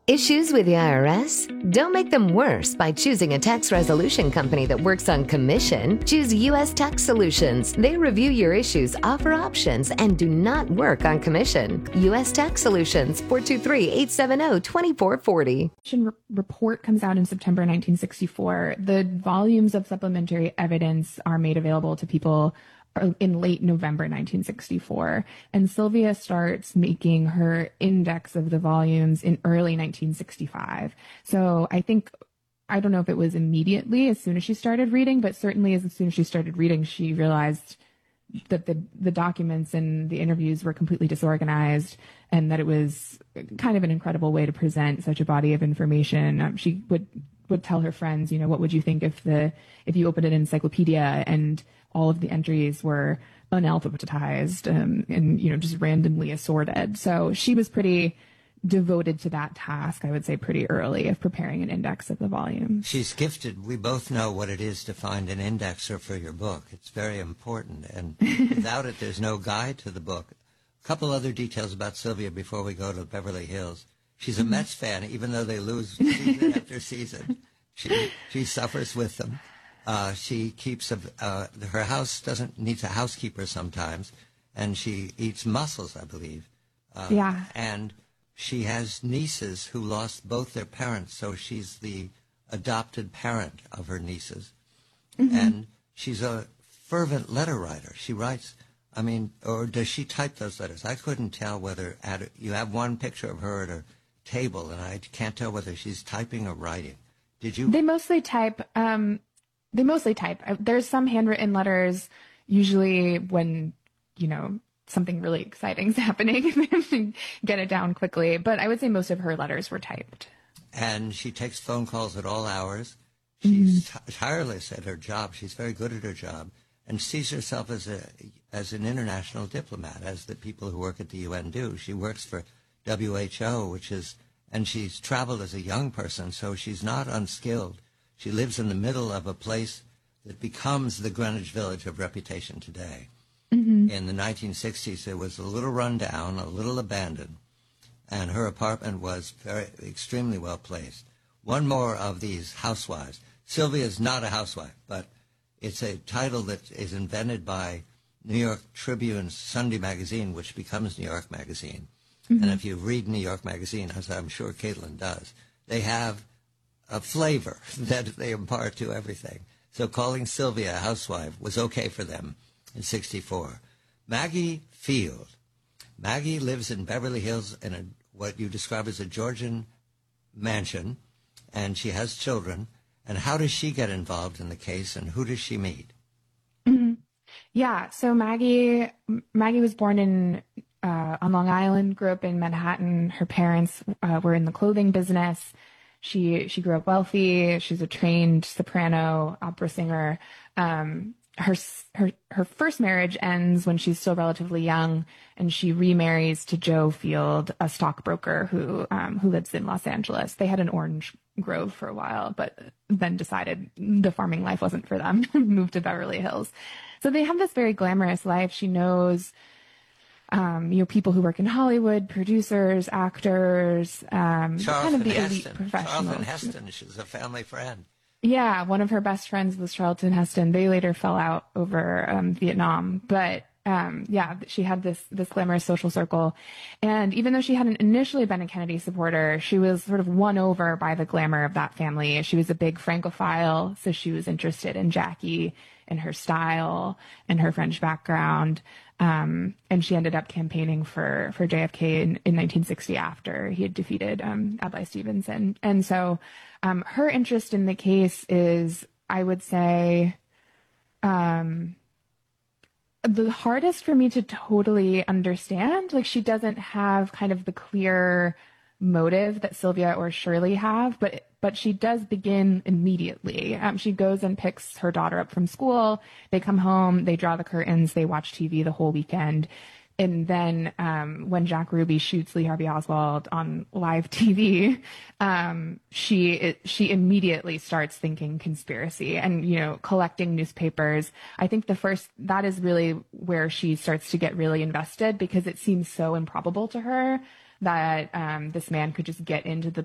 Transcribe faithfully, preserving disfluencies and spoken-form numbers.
Issues with the I R S? Don't make them worse by choosing a tax resolution company that works on commission. Choose U S Tax Solutions. They review your issues, offer options, and do not work on commission. U S Tax Solutions, four two three, eight seven zero, two four four zero. Report comes out in September nineteen sixty-four. The volumes of supplementary evidence are made available to people in late November nineteen sixty-four, and Sylvia starts making her index of the volumes in early nineteen sixty-five. So I think, I don't know if it was immediately as soon as she started reading, but certainly as soon as she started reading, she realized that the, the documents and the interviews were completely disorganized, and that it was kind of an incredible way to present such a body of information. Um, she would would tell her friends, you know, what would you think if the if you opened an encyclopedia and all of the entries were unalphabetized um, and, you know, just randomly assorted. So she was pretty devoted to that task, I would say, pretty early, of preparing an index of the volume. She's gifted. We both know what it is to find an indexer for your book. It's very important. And without it, there's no guide to the book. A couple other details about Sylvia before we go to Beverly Hills. She's a mm-hmm. Mets fan, even though they lose season after season. She, she suffers with them. Uh, she keeps a, uh, her house doesn't needs a housekeeper sometimes, and she eats mussels, I believe. Uh, yeah. And she has nieces who lost both their parents, so she's the adopted parent of her nieces. Mm-hmm. And she's a fervent letter writer. She writes, I mean, or does she type those letters? I couldn't tell whether at, you have one picture of her at her table, and I can't tell whether she's typing or writing. Did you? They mostly type. Um, they mostly type. There's some handwritten letters, usually when, you know, something really exciting is happening, get it down quickly. But I would say most of her letters were typed. And she takes phone calls at all hours. She's mm-hmm. t- tireless at her job. She's very good at her job, and sees herself as a as an international diplomat, as the people who work at the U N do. She works for W H O, which is, and she's traveled as a young person, so she's not unskilled. She lives in the middle of a place that becomes the Greenwich Village of reputation today. Mm-hmm. In the nineteen sixties, it was a little run down, a little abandoned, and her apartment was very extremely well placed. One more of these housewives. Sylvia is not a housewife, but it's a title that is invented by New York Tribune's Sunday magazine, which becomes New York Magazine. Mm-hmm. And if you read New York Magazine, as I'm sure Caitlin does, they have a flavor that they impart to everything. So calling Sylvia a housewife was okay for them in sixty-four. Maggie Field. Maggie lives in Beverly Hills in a, what you describe as a Georgian mansion, and she has children. And how does she get involved in the case, and who does she meet? Mm-hmm. Yeah, so Maggie Maggie was born in uh, on Long Island, grew up in Manhattan. Her parents uh, were in the clothing business. She she grew up wealthy. She's a trained soprano, opera singer. Um, her her her first marriage ends when she's still relatively young, and she remarries to Joe Field, a stockbroker who um, who lives in Los Angeles. They had an orange grove for a while, but then decided the farming life wasn't for them. Moved to Beverly Hills. So they have this very glamorous life. She knows, um, you know, people who work in Hollywood, producers, actors, um, kind of the Heston. elite professionals. Charlton Heston, she's a family friend. Yeah, one of her best friends was Charlton Heston. They later fell out over um, Vietnam, but um, yeah, she had this this glamorous social circle. And even though she hadn't initially been a Kennedy supporter, she was sort of won over by the glamour of that family. She was a big Francophile, so she was interested in Jackie and her style and her French background. Um, and she ended up campaigning for, for J F K in, in nineteen sixty after he had defeated um, Adlai Stevenson. And so um, her interest in the case is, I would say, um, the hardest for me to totally understand. Like, she doesn't have kind of the clear motive that Sylvia or Shirley have, but but she does begin immediately. Um, she goes and picks her daughter up from school. They come home, they draw the curtains, they watch T V the whole weekend. And then um, when Jack Ruby shoots Lee Harvey Oswald on live T V, um, she it, she immediately starts thinking conspiracy and, you know, collecting newspapers. I think the first, that is really where she starts to get really invested, because it seems so improbable to her that um, this man could just get into the